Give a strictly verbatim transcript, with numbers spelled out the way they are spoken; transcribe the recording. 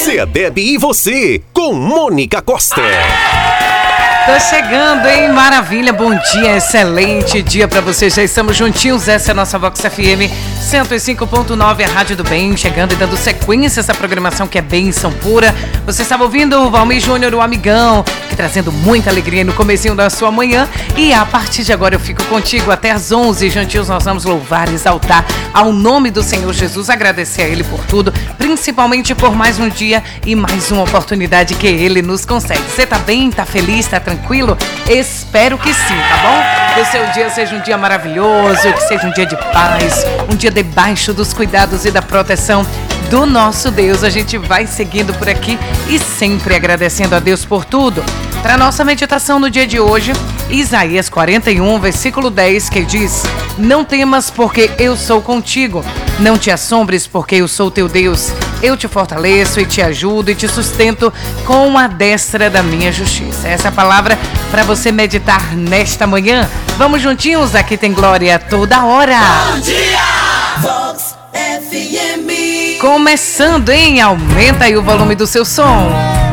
C D E B e você, com Mônica Costa. Tô chegando, hein? Maravilha, bom dia, excelente dia pra vocês. Já estamos juntinhos, essa é a nossa Vox F M cento e cinco ponto nove, a Rádio do Bem, chegando e dando sequência a essa programação que é bênção pura. Você estava ouvindo o Valmir Júnior, o amigão, que trazendo muita alegria no comecinho da sua manhã. E a partir de agora eu fico contigo até às onze, juntinhos nós vamos louvar e exaltar ao nome do Senhor Jesus, agradecer a Ele por tudo, principalmente por mais um dia e mais uma oportunidade que Ele nos concede. Você tá bem? Tá feliz? Tá tranquilo? Espero que sim, tá bom? Que o seu dia seja um dia maravilhoso, que seja um dia de paz, um dia debaixo dos cuidados e da proteção do nosso Deus. A gente vai seguindo por aqui e sempre agradecendo a Deus por tudo. Para nossa meditação no dia de hoje, Isaías quarenta e um, versículo dez, que diz: não temas, porque eu sou contigo. Não te assombres, porque eu sou teu Deus. Eu te fortaleço e te ajudo e te sustento com a destra da minha justiça. Essa é a palavra para você meditar nesta manhã. Vamos juntinhos, aqui tem glória toda hora. Bom dia! Vox F M. Começando, hein? Aumenta aí o volume do seu som.